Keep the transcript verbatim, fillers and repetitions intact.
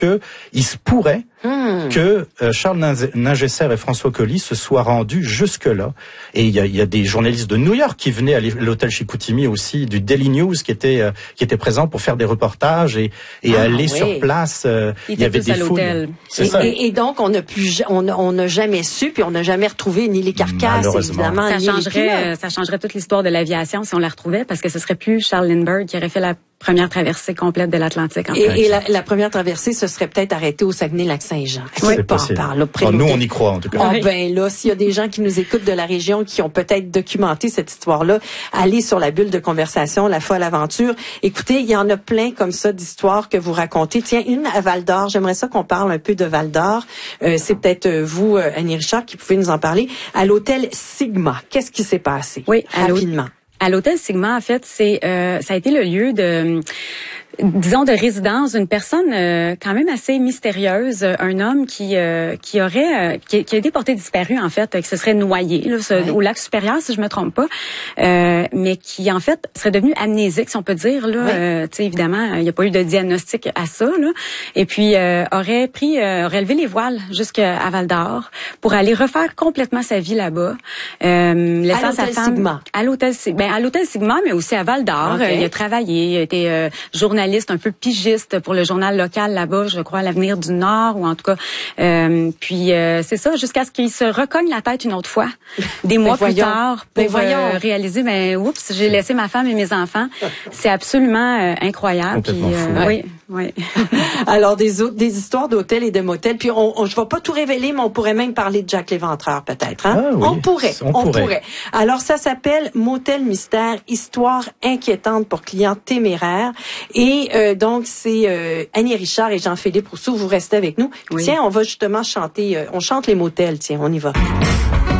que il se pourrait Hmm. que euh, Charles Ningesser et François Colly se soient rendus jusque-là. Et il y a, il y a des journalistes de New York qui venaient à l'hôtel Chicoutimi aussi, du Daily News, qui étaient euh, qui étaient présents pour faire des reportages et, et ah, aller oui. sur place. Euh, il y avait des à l'hôtel. C'est et, ça. Et, et donc on n'a plus, on on n'a jamais su, puis on n'a jamais retrouvé ni les carcasses, évidemment, ça ni changerait, les ça changerait toute l'histoire de l'aviation si on la retrouvait, parce que ce serait plus Charles Lindbergh qui aurait fait la première traversée complète de l'Atlantique. En et, et la, la première traversée, ce serait peut-être arrêté au Saguenay-Lac-Saint-Jean. Oui, c'est possible. Par, là, bon, nous, on y croit, en tout cas. Ah, ben là, s'il y a des gens qui nous écoutent de la région qui ont peut-être documenté cette histoire-là, allez sur la bulle de conversation, La Folle Aventure. Écoutez, il y en a plein comme ça d'histoires que vous racontez. Tiens, une à Val-d'Or. J'aimerais ça qu'on parle un peu de Val-d'Or. Euh, c'est peut-être euh, vous, euh, Annie Richard, qui pouvez nous en parler. À l'hôtel Sigma, qu'est-ce qui s'est passé? Oui, rapidement. À l'hôtel Sigma, en fait, c'est euh, ça a été le lieu de, disons, de résidence d'une personne euh, quand même assez mystérieuse, un homme qui euh, qui aurait euh, qui, qui a été porté disparu, en fait, qui se serait noyé là, ce, ouais. au lac Supérieur, si je me trompe pas, euh, mais qui en fait serait devenu amnésique, si on peut dire là. Ouais. Euh, tu sais, évidemment, il n'y a pas eu de diagnostic à ça là, et puis euh, aurait pris, euh, aurait levé les voiles jusqu'à Val-d'Or pour aller refaire complètement sa vie là-bas, euh, laissant à sa l'hôtel femme Sigma. à l'hôtel ben à l'hôtel Sigma, mais aussi à Val-d'Or. Okay. Euh, il a travaillé, il a été euh, journaliste, un peu pigiste pour le journal local là-bas, je crois, l'Avenir du Nord, ou en tout cas. Euh, puis euh, c'est ça, jusqu'à ce qu'il se recogne la tête une autre fois, des mois plus tard, pour ben euh, réaliser, ben oups, j'ai laissé ma femme et mes enfants. C'est absolument euh, incroyable. Puis, euh, oui, oui. Alors des autres, des histoires d'hôtels et de motels. Puis on, on je vais pas tout révéler, mais on pourrait même parler de Jack l'Éventreur peut-être. Hein? Ah, oui. On pourrait, on, on pourrait. pourrait. Alors ça s'appelle Motel Mystère, histoire inquiétante pour clients téméraires. Et euh, donc c'est euh, Annie Richard et Jean-Philippe Rousseau. Vous restez avec nous. Oui. Tiens, on va justement chanter. Euh, on chante les motels. Tiens, on y va.